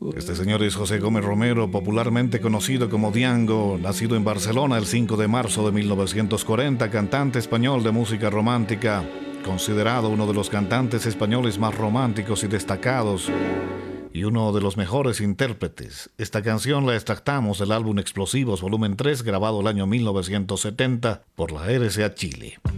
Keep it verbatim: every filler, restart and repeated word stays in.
Este señor es José Gómez Romero, popularmente conocido como Diango, nacido en Barcelona el cinco de marzo de mil novecientos cuarenta, cantante español de música romántica, considerado uno de los cantantes españoles más románticos y destacados, y uno de los mejores intérpretes. Esta canción la extractamos del álbum Explosivos volumen tres, grabado el año mil novecientos setenta por la R C A Chile.